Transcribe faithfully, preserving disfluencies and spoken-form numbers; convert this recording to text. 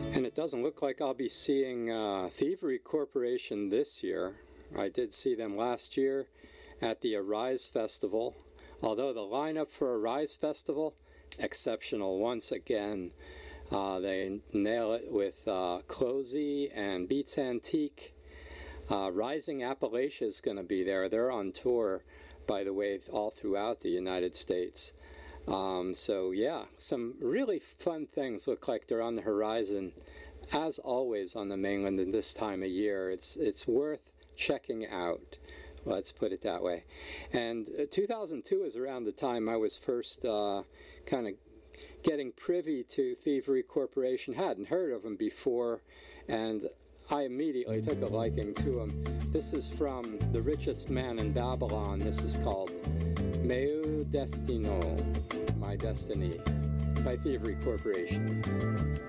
And it doesn't look like I'll be seeing uh, Thievery Corporation this year. I did see them last year at the Arise Festival. Although the lineup for Arise Festival, exceptional once again. Uh, they nail it with uh, Closey and Beats Antique. Uh, Rising Appalachia is going to be there. They're on tour, by the way, all throughout the United States. Um, so yeah, some really fun things look like they're on the horizon, as always on the mainland in this time of year. It's it's worth checking out. Let's put it that way. And uh, two thousand two is around the time I was first uh, kind of getting privy to Thievery Corporation. Hadn't heard of them before, and I immediately took a liking to them. This is from The Richest Man in Babylon. This is called Meu Destino, My Destiny, by Thievery Corporation.